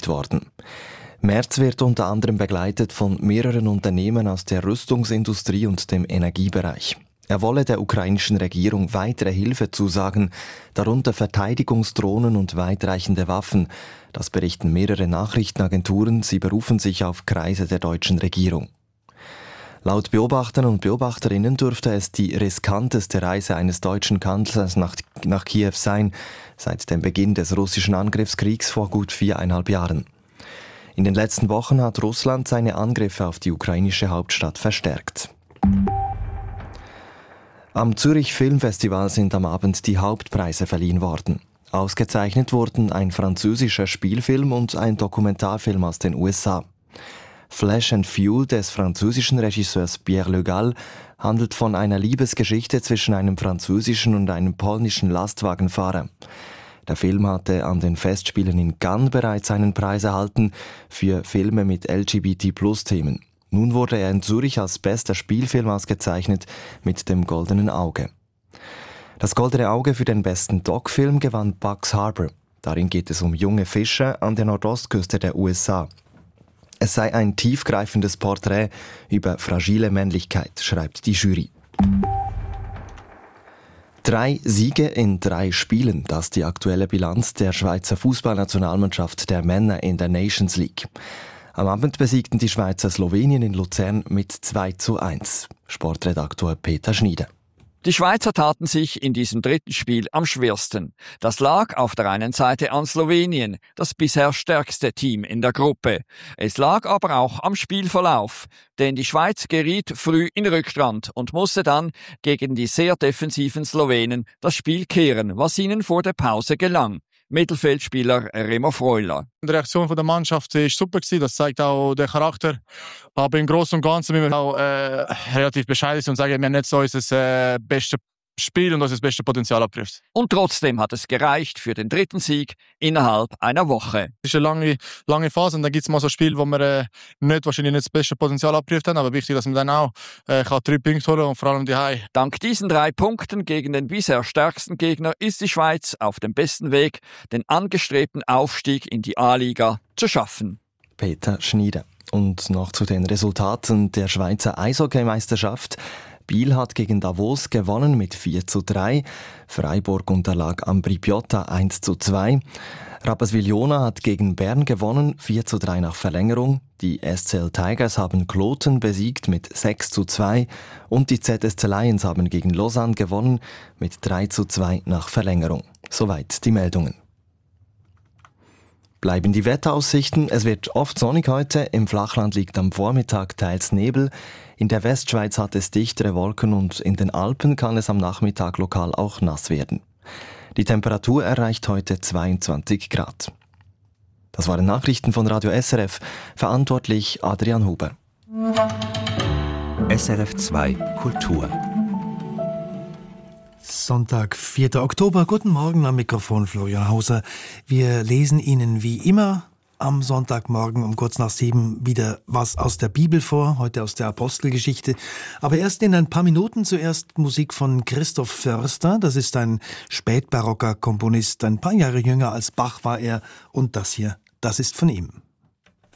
angekündigt worden. Merz wird unter anderem begleitet von mehreren Unternehmen aus der Rüstungsindustrie und dem Energiebereich. Er wolle der ukrainischen Regierung weitere Hilfe zusagen, darunter Verteidigungsdrohnen und weitreichende Waffen. Das berichten mehrere Nachrichtenagenturen, sie berufen sich auf Kreise der deutschen Regierung. Laut Beobachtern und Beobachterinnen dürfte es die riskanteste Reise eines deutschen Kanzlers nach Kiew sein, seit dem Beginn des russischen Angriffskriegs vor gut 4,5 Jahren. In den letzten Wochen hat Russland seine Angriffe auf die ukrainische Hauptstadt verstärkt. Am Zürich Filmfestival sind am Abend die Hauptpreise verliehen worden. Ausgezeichnet wurden ein französischer Spielfilm und ein Dokumentarfilm aus den USA. Flesh and Fuel des französischen Regisseurs Pierre Le Gall handelt von einer Liebesgeschichte zwischen einem französischen und einem polnischen Lastwagenfahrer. Der Film hatte an den Festspielen in Cannes bereits einen Preis erhalten für Filme mit LGBT+-Themen. Nun wurde er in Zürich als bester Spielfilm ausgezeichnet mit dem Goldenen Auge. Das Goldene Auge für den besten Doc-Film gewann Bugs Harbor. Darin geht es um junge Fischer an der Nordostküste der USA. Es sei ein tiefgreifendes Porträt über fragile Männlichkeit, schreibt die Jury. 3 Siege in 3 Spielen, das ist die aktuelle Bilanz der Schweizer Fußballnationalmannschaft der Männer in der Nations League. Am Abend besiegten die Schweizer Slowenien in Luzern mit 2:1. Sportredaktor Peter Schnieder. Die Schweizer taten sich in diesem dritten Spiel am schwersten. Das lag auf der einen Seite an Slowenien, das bisher stärkste Team in der Gruppe. Es lag aber auch am Spielverlauf, denn die Schweiz geriet früh in Rückstand und musste dann gegen die sehr defensiven Slowenen das Spiel kehren, was ihnen vor der Pause gelang. Mittelfeldspieler Remo Freuler. Die Reaktion der Mannschaft war super, das zeigt auch den Charakter. Aber im Großen und Ganzen müssen wir auch relativ bescheiden sein und sagen, wir haben nicht so unser bestes Spiel und unser bestes Potenzial abgerufen. Und trotzdem hat es gereicht für den dritten Sieg innerhalb einer Woche. Es ist eine lange Phase und dann gibt es mal so Spiele, wo wir wahrscheinlich nicht das beste Potenzial abgerufen haben, aber wichtig, dass man dann auch 3 Punkte holen und vor allem die Hause. Dank diesen 3 Punkten gegen den bisher stärksten Gegner ist die Schweiz auf dem besten Weg, den angestrebten Aufstieg in die A-Liga zu schaffen. Peter Schnieder. Und noch zu den Resultaten der Schweizer Eishockeymeisterschaft. Biel hat gegen Davos gewonnen mit 4:3. Freiburg unterlag Ambri Piotta 1:2. Rapperswil-Jona hat gegen Bern gewonnen, 4:3 nach Verlängerung. Die SCL Tigers haben Kloten besiegt mit 6:2. Und die ZSC Lions haben gegen Lausanne gewonnen mit 3:2 nach Verlängerung. Soweit die Meldungen. Bleiben die Wetteraussichten. Es wird oft sonnig heute. Im Flachland liegt am Vormittag teils Nebel. In der Westschweiz hat es dichtere Wolken und in den Alpen kann es am Nachmittag lokal auch nass werden. Die Temperatur erreicht heute 22 Grad. Das waren Nachrichten von Radio SRF. Verantwortlich Adrian Huber. SRF 2 Kultur. Sonntag, 4. Oktober. Guten Morgen, am Mikrofon Florian Hauser. Wir lesen Ihnen wie immer am Sonntagmorgen um kurz nach 7 wieder was aus der Bibel vor, heute aus der Apostelgeschichte. Aber erst in ein paar Minuten zuerst Musik von Christoph Förster. Das ist ein spätbarocker Komponist. Ein paar Jahre jünger als Bach war er. Und das hier, das ist von ihm.